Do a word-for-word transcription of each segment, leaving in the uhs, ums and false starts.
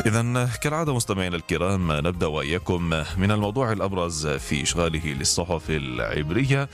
إذن كالعادة مستمعينا الكرام، نبدأ وإياكم من الموضوع الأبرز في إشغاله للصحف العبرية،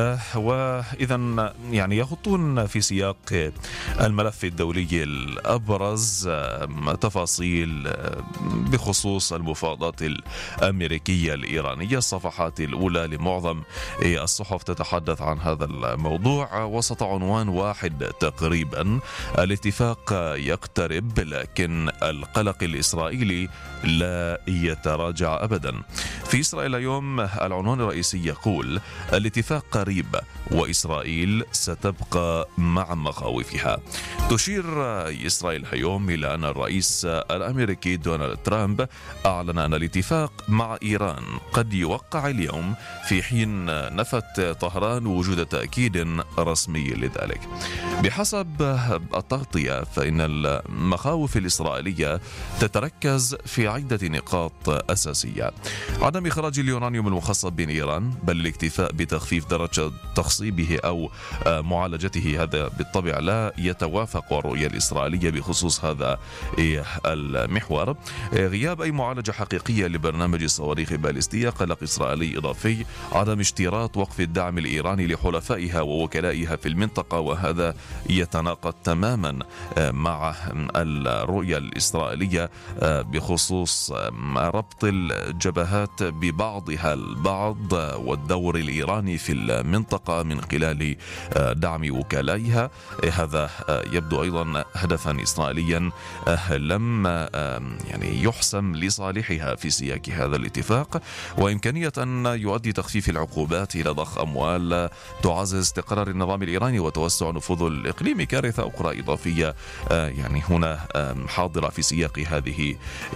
وإذن يعني يخطون في سياق الملف الدولي الأبرز تفاصيل بخصوص المفاوضات الأمريكية الإيرانية. الصفحات الأولى لمعظم الصحف تتحدث عن هذا الموضوع وسط عنوان واحد تقريبا: الاتفاق يقترب لكن القلق الإسرائيلي لا يتراجع أبدا. في إسرائيل اليوم العنوان الرئيسي يقول: الاتفاق قريب وإسرائيل ستبقى مع مخاوفها. تشير إسرائيل اليوم إلى أن الرئيس الأمريكي دونالد ترامب أعلن أن الاتفاق مع إيران قد يوقع اليوم، في حين نفت طهران وجود تأكيد رسمي لذلك. بحسب التغطية فإن المخاوف الإسرائيلية تتركز في عدة نقاط أساسية: عدم إخراج اليورانيوم المخصب بين إيران، بل الاكتفاء بتخفيف درجة تخصيبه أو معالجته. هذا بالطبع لا يتوافق الرؤية الإسرائيلية بخصوص هذا المحور. غياب أي معالجة حقيقية لبرنامج الصواريخ البالستية قلق إسرائيلي إضافي. عدم اشتراط وقف الدعم الإيراني لحلفائها ووكلائها في المنطقة، وهذا يتناقض تماما مع الرؤية الإسرائيلية بخصوص ربط الجبهات ببعضها البعض والدور الإيراني في المنطقة من خلال دعم وكلائها. هذا يبدو أيضا هدفا إسرائيليا لم يعني يحسم لصالحها في سياق هذا الاتفاق، وإمكانية أن يؤدي تخفيف العقوبات إلى ضخ أموال تعزز استقرار النظام الإيراني وتوسع نفوذه الإقليمي. كارثة أخرى إضافية يعني هنا حاضرة في سياق هذه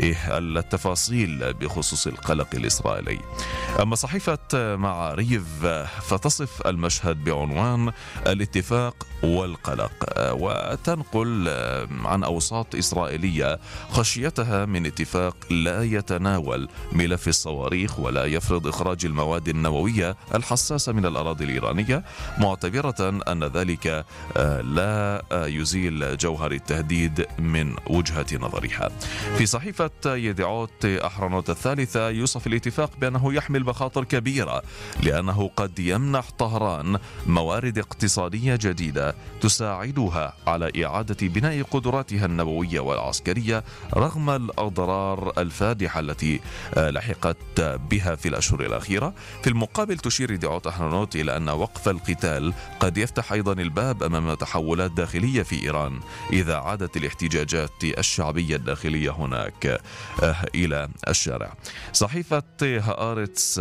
التفاصيل بخصوص القلق الإسرائيلي. أما صحيفة معاريف فتصف المشهد بعنوان الاتفاق والقلق، وتنقل عن أوساط إسرائيلية خشيتها من اتفاق لا يتناول ملف الصواريخ ولا يفرض إخراج المواد النووية الحساسة من الأراضي الإيرانية، معتبرة أن ذلك لا يزيل جوهر التهديد من وجهة نظرها. في صحيفة يدعوت أحرنوت الثالثة يوصف الاتفاق بأنه يحمل مخاطر كبيرة، لأنه قد يمنح طهران موارد اقتصادية جديدة تساعدها على إعادة بناء قدراتها النووية والعسكرية رغم الأضرار الفادحة التي لحقت بها في الأشهر الأخيرة. في المقابل تشير يدعوت أحرنوت إلى أن وقف القتال قد يفتح أيضا الباب أمام تحولات داخلية في إيران إذا عادت الاحتجاجات الشعبية الداخلية هناك إلى الشارع. صحيفة هآرتس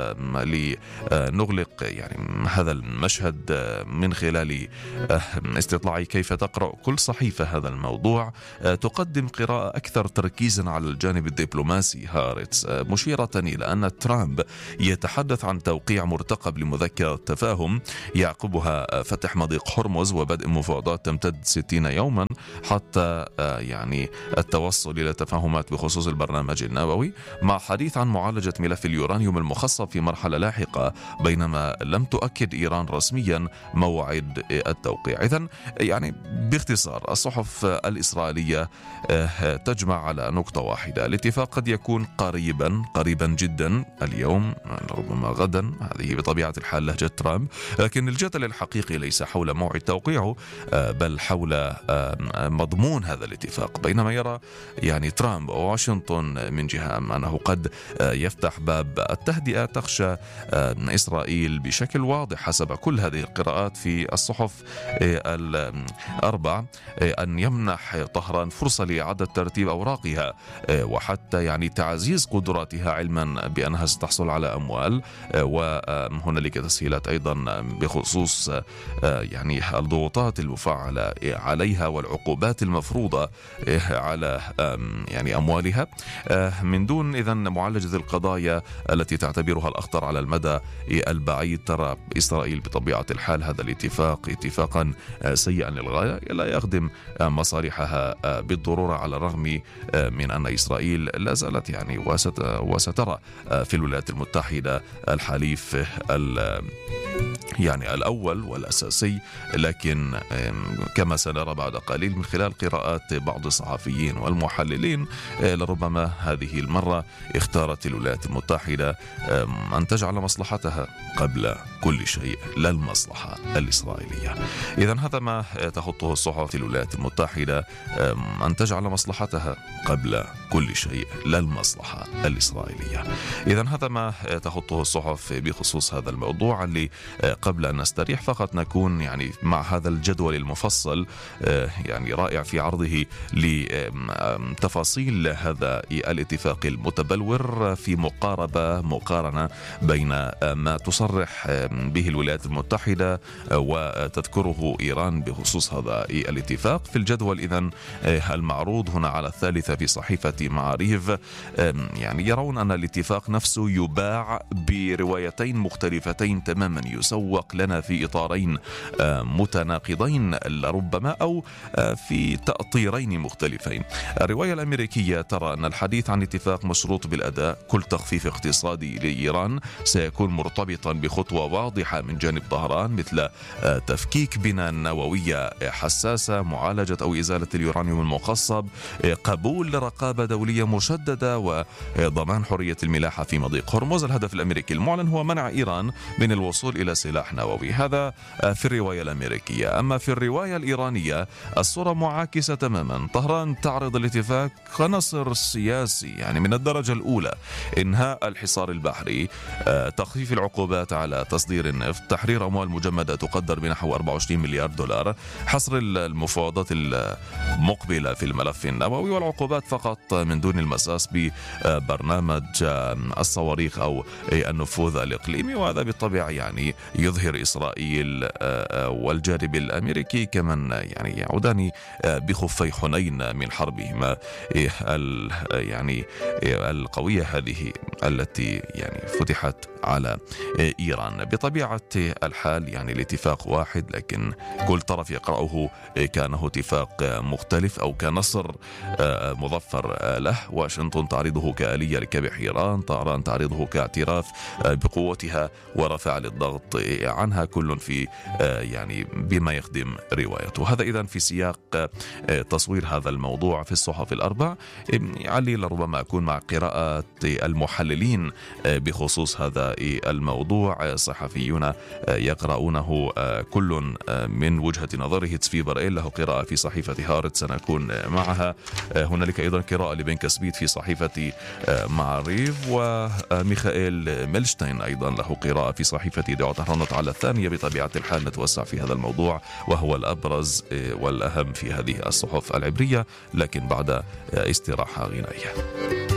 لنغلق يعني هذا المشهد من خلال استطلاع كيف تقرأ كل صحيفة هذا الموضوع، تقدم قراءة أكثر تركيزا على الجانب الدبلوماسي. هآرتس مشيرة إلى أن ترامب يتحدث عن توقيع مرتقب لمذكرة تفاهم يعقبها فتح مضيق هرمز وبدء مفاوضات تمتد ستين يوما حتى يعني التوصل إلى تفاهمات بخصوص البرنامج النووي، مع حديث عن معالجة ملف اليورانيوم المخصب في مرحلة لاحقة، بينما لم تؤكد إيران رسميا موعد التوقيع. إذن يعني باختصار الصحف الإسرائيلية تجمع على نقطة واحدة: الاتفاق قد يكون قريبا قريبا جدا اليوم، ربما غدا، هذه بطبيعة الحال لهجة ترامب، لكن الجدل الحقيقي ليس حول موعد توقيعه بل حول مضمون هذا الاتفاق. بينما يرى يعني ترامب وواشنطن من جهة أنه قد يفتح باب التهدئة، تخشى إسرائيل بشكل واضح حسب كل هذه القراءات في الصحف الأربع أن يمنح طهران فرصة لإعادة ترتيب أوراقها وحتى يعني تعزيز قدراتها، علما بأنها ستحصل على أموال، وهنالك تسهيلات أيضا بخصوص يعني الضغوطات المفعلة عليها والعقوبات المفروضة على يعني أموالها، من دون إذن معالجة القضايا التي تعتبرها الأخطر على المدى البعيد. ترى إسرائيل بطبيعة الحال هذا الاتفاق اتفاقا سيئا للغاية، لا يخدم مصالحها بالضرورة، على الرغم من أن إسرائيل لا زالت يعني وسترى في الولايات المتحدة الحليف يعني الأول والأساسي، لكن كما سنرى بعد قليل من خلال قراءات بعض الصحفيين والمحللين لربما هذه المرة اختارت الولايات المتحدة أن تجعل مصلحتها قبل كل شيء، لا المصلحة الإسرائيلية. إذا هذا ما تخطه الصحف في الولايات المتحدة، أن تجعل مصلحتها قبل كل شيء، لا المصلحة الإسرائيلية. إذا هذا ما تخطه الصحف بخصوص هذا الموضوع اللي قبل أن نستريح فقط نكون يعني مع هذا الجدول المفصل يعني رائع في عرضه لتفاصيل هذا الاتفاق المتبلور في مقاربة مقارنة بين ما تصرح به الولايات المتحدة وتذكره إيران بخصوص هذا الاتفاق. في الجدول إذن المعروض هنا على الثالثة في صحيفة معاريف يعني يرون أن الاتفاق نفسه يباع بروايتين مختلفتين تماما، يسوق لنا في إطارين متناقضين لربما أو في تأطيرين مختلفين. الرواية الأمريكية ترى أن الحديث عن اتفاق مشروط بالأداء، كل تخفيف اقتصادي لإيران سيكون مرتبطا بخطوة واضحة من جانب طهران مثل تفكيك بناء نووية حساسة، معالجة أو إزالة اليورانيوم المخصب، قبول رقابة دولية مشددة، وضمان حرية الملاحة في مضيق هرمز. الهدف الأمريكي المعلن هو منع إيران من الوصول إلى سلاح نووي. هذا في الرواية الأمريكية. أما في الرواية الإيرانية الصورة معاكسة تماما. طهران تعرض الاتفاق كنصر سياسي يعني من الدرجة الأولى، إنهاء الحصار البحري، تخفيف العقوبات على تصدير النفط، تحرير أموال مجمدة تقدر بنحو أربعة وعشرين مليار دولار، حصر المفاوضات المقبلة في الملف النووي، والعقوبات فقط من دون المساس ببرنامج الصواريخ أو النفوذ الإقليمي. وهذا بالطبع يعني يظهر إسرائيل والجانب الأمريكي كمن يعني يعودان بخفي حنين من حربهما يعني القوية هذه التي يعني فتحت على إيران. بطبيعة الحال يعني الاتفاق واحد، لكن كل طرف يقرأه كأنه اتفاق مختلف أو كنصر مظفر له. واشنطن تعرضه كآلية لكبح إيران، طهران تعرضه كاعتراف بقوتها ورفع للضغط عنها، كل في يعني بما يخدم روايته. هذا إذن في سياق تصوير هذا الموضوع في الصحف الأربع. علي لربما أكون مع قراءة المحللين بخصوص هذا الموضوع. صحفيون يقرؤونه كل من وجهة نظره. تسفي برائيل له قراءة في صحيفة هارت سنكون معها. هنالك أيضا قراءة لبن كسبيت في صحيفة معاريف، وميخائيل ميلشتاين أيضا له قراءة في صحيفة دعوة أهرانوت على الثانية. بطبيعة الحال نتوسع في هذا الموضوع وهو الأبرز والأهم في هذه الصحف العبرية، لكن بعد استراحة غنائية.